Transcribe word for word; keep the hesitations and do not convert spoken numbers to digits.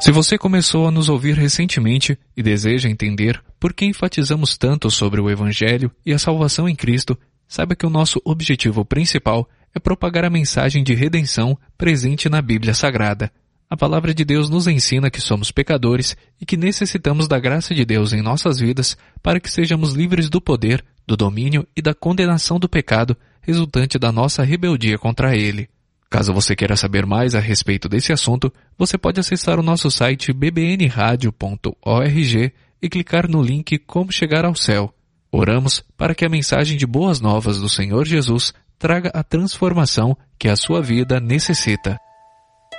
Se você começou a nos ouvir recentemente e deseja entender por que enfatizamos tanto sobre o Evangelho e a salvação em Cristo, saiba que o nosso objetivo principal é propagar a mensagem de redenção presente na Bíblia Sagrada. A Palavra de Deus nos ensina que somos pecadores e que necessitamos da graça de Deus em nossas vidas para que sejamos livres do poder, do domínio e da condenação do pecado resultante da nossa rebeldia contra Ele. Caso você queira saber mais a respeito desse assunto, você pode acessar o nosso site b b n radio ponto org e clicar no link Como Chegar ao Céu. Oramos para que a mensagem de boas novas do Senhor Jesus traga a transformação que a sua vida necessita.